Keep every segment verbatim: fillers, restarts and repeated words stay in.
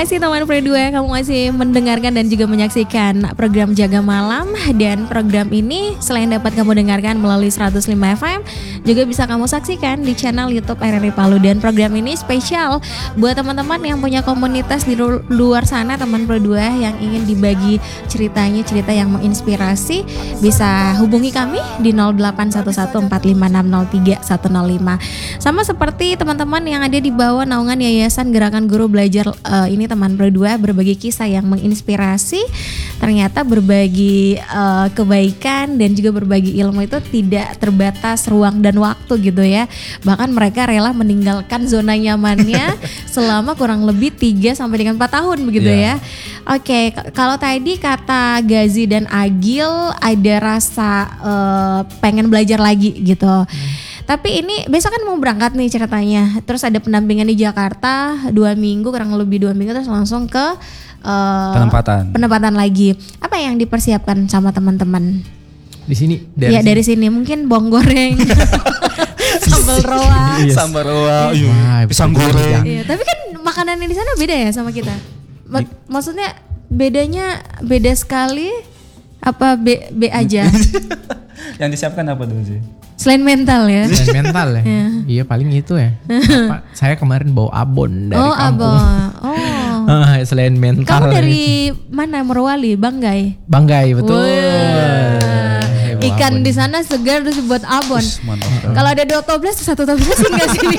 kasih teman Pro dua, kamu masih mendengarkan dan juga menyaksikan program Jaga Malam. Dan program ini selain dapat kamu dengarkan melalui seratus lima F M, juga bisa kamu saksikan di channel YouTube R R I Palu. Dan program ini spesial buat teman-teman yang punya komunitas di luar sana, teman Pro dua yang ingin dibagi ceritanya, cerita yang menginspirasi, bisa hubungi kami di nol delapan satu satu empat lima enam nol tiga satu nol lima. Sama seperti teman-teman yang ada di bawah naungan Yayasan Gerakan Guru Belajar uh, ini, teman Pro dua berbagi kisah yang menginspirasi. Ternyata berbagi uh, kebaikan dan juga berbagi ilmu itu tidak terbatas ruang dan waktu gitu ya. Bahkan mereka rela meninggalkan zona nyamannya selama kurang lebih tiga sampai dengan empat tahun begitu yeah. ya. Oke, k- kalau tadi kata Gazi dan Agil ada rasa uh, pengen belajar lagi gitu. Hmm. Tapi ini besok kan mau berangkat nih ceritanya. Terus ada pendampingan di Jakarta dua minggu, kurang lebih dua minggu terus langsung ke uh, penempatan. Penempatan lagi. Apa yang dipersiapkan sama teman-teman? Di sini. Dari ya sini. dari sini mungkin bawang goreng, sambal roa, yes. sambal roa, iya. pisang goreng. Iya, tapi kan makanan di sana beda ya sama kita. Mak- maksudnya bedanya beda sekali. Apa B, B aja? Yang disiapkan apa dulu sih? Selain mental ya. Selain mental ya. yeah. Iya paling itu ya. Apa, saya kemarin bawa abon dari oh, kampung. Oh abon. Oh. Selain mental. Kamu dari mana? Morowali, Banggai. Banggai betul. Ikan di sana segar terus buat abon. Kalau ada dua toples satu toples enggak sini.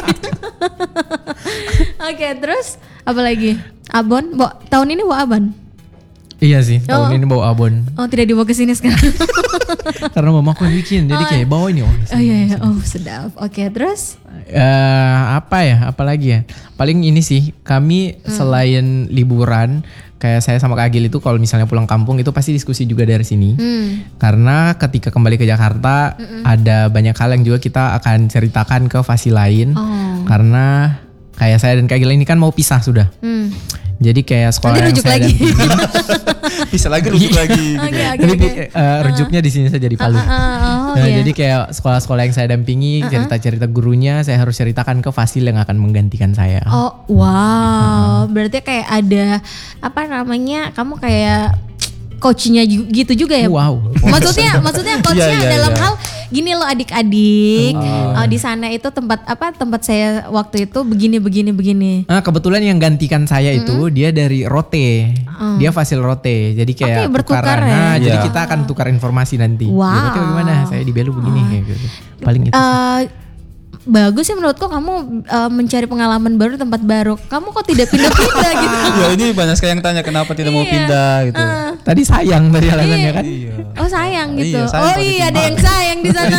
Oke, terus apa lagi? Abon. Bo, tahun ini bawa abon. Iya sih, tahun oh. ini bawa abon. Oh, tidak dibawa ke sini sekarang. Karena mamaku yang bikin, jadi kayak bawa ini. Oh, oh iya, iya, oh sedap. Oke, terus? Uh, apa ya, apalagi ya? Paling ini sih, kami hmm. selain liburan, kayak saya sama Kak Agil itu kalau misalnya pulang kampung itu pasti diskusi juga dari sini. Hmm. Karena ketika kembali ke Jakarta, Mm-mm. ada banyak hal yang juga kita akan ceritakan ke fasi lain. Oh. Karena kayak saya dan Kak Agil ini kan mau pisah sudah. Hmm. Jadi kayak sekolah yang saya lagi. dan bisa lagi rujuk lagi. Okay, okay, jadi okay. Uh, rujuknya di sini saja di Palu. Uh, uh, uh, oh, nah, yeah. Jadi kayak sekolah-sekolah yang saya dampingi, uh, uh. cerita-cerita gurunya saya harus ceritakan ke fasil yang akan menggantikan saya. Oh wow, uh. berarti kayak ada apa namanya? Kamu kayak coachnya gitu juga ya? Wow. Maksudnya, maksudnya coachnya yeah, yeah, dalam yeah. hal gini loh adik-adik, oh. uh, di sana itu tempat apa tempat saya waktu itu begini begini begini. Nah, kebetulan yang gantikan saya itu mm-hmm. dia dari Rote, mm. dia fasil Rote, jadi kayak okay, bertukar ya. Nah, yeah. jadi kita akan tukar informasi nanti. Wow. Ya, berarti bagaimana? Saya di Belu begini oh. kayak gitu. Paling itu. Uh, bagus sih menurutku kamu uh, mencari pengalaman baru, tempat baru. Kamu kok tidak pindah-pindah gitu? Ya ini banyak sekali yang tanya kenapa tidak iya. mau pindah gitu. Uh, Tadi sayang tadi alasannya kan? Iya. Oh sayang gitu. Iya, sayang oh iya ada yang sayang di sana.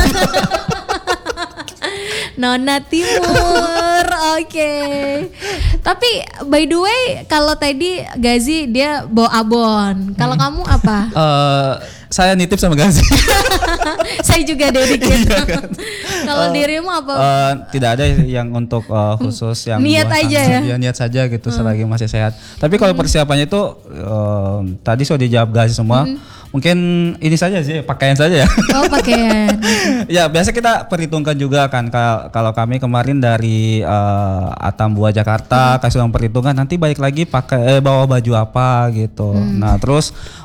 Nona Timur, oke. Okay. Tapi by the way, kalau tadi Gazi dia bawa abon. Kalau hmm. kamu apa? Uh, saya nitip sama Gazi. Saya juga dari gitu. Iya kan? Kalau uh, dirimu apa? Uh, tidak ada yang untuk uh, khusus yang niat aja ya. Ya niat saja gitu hmm. selagi masih sehat. Tapi kalau hmm. persiapannya itu uh, tadi sudah dijawab Gazi semua. Hmm. Mungkin ini saja sih, pakaian saja ya. Oh pakaian. Ya biasa kita perhitungkan juga kan. Kalau kami kemarin dari uh, Atambua Jakarta hmm. kasih uang perhitungan, nanti balik lagi pakai eh, bawa baju apa gitu. Hmm. Nah terus